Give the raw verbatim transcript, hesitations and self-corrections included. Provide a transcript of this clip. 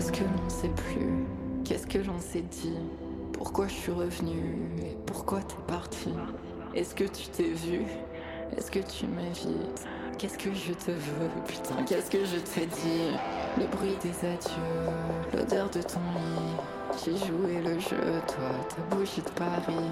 Est-ce que l'on sait plus? Qu'est-ce que l'on s'est dit? Pourquoi je suis revenue? Et pourquoi t'es parti? Est-ce que tu t'es vu? Est-ce que tu m'évites? Qu'est-ce que je te veux? Putain, qu'est-ce que je t'ai dit? Le bruit des adieux, l'odeur de ton lit. J'ai joué le jeu, toi, ta bougie de Paris.